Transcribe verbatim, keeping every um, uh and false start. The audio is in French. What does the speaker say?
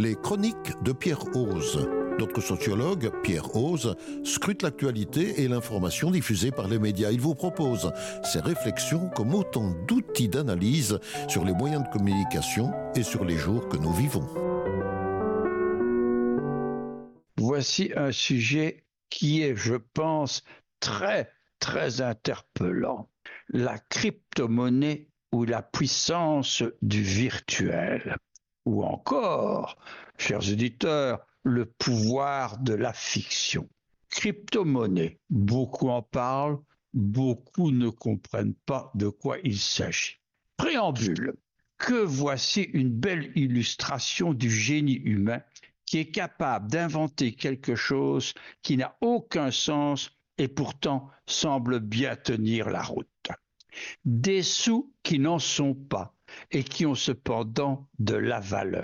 Les chroniques de Pierre Hoze. Notre sociologue, Pierre Hoze, scrute l'actualité et l'information diffusée par les médias. Il vous propose ses réflexions comme autant d'outils d'analyse sur les moyens de communication et sur les jours que nous vivons. Voici un sujet qui est, je pense, très, très interpellant. La crypto-monnaie ou la puissance du virtuel. Ou encore, chers auditeurs, le pouvoir de la fiction. Crypto-monnaie, beaucoup en parlent, beaucoup ne comprennent pas de quoi il s'agit. Préambule, que voici une belle illustration du génie humain qui est capable d'inventer quelque chose qui n'a aucun sens et pourtant semble bien tenir la route. Des sous qui n'en sont pas et qui ont cependant de la valeur.